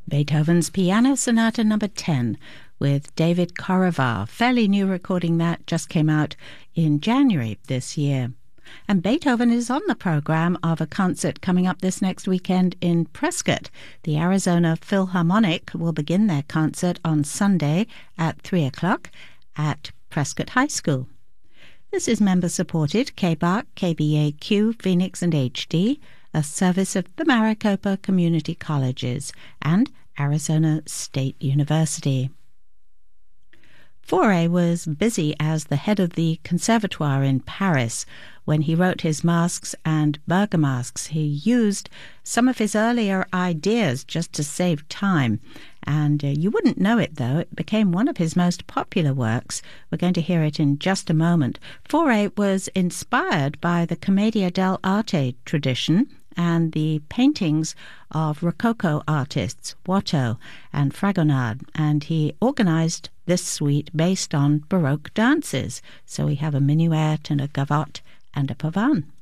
Beethoven's Piano Sonata No. 10 with David Korovar, fairly new recording that just came out in January this year. And Beethoven is on the program of a concert coming up this next weekend in Prescott. The Arizona Philharmonic will begin their concert on Sunday at 3 o'clock at Prescott High School. This is member-supported KBAQ, KBAQ, Phoenix and HD, a service of the Maricopa Community Colleges and Arizona State University. Fauré was busy as the head of the Conservatoire in Paris. When he wrote his masques and bergamasques, he used some of his earlier ideas just to save time. And you wouldn't know it, though. It became one of his most popular works. We're going to hear it in just a moment. Fauré was inspired by the Commedia dell'arte tradition and the paintings of Rococo artists, Watteau and Fragonard, and he organized this suite based on Baroque dances. So we have a minuet and a gavotte and a pavane.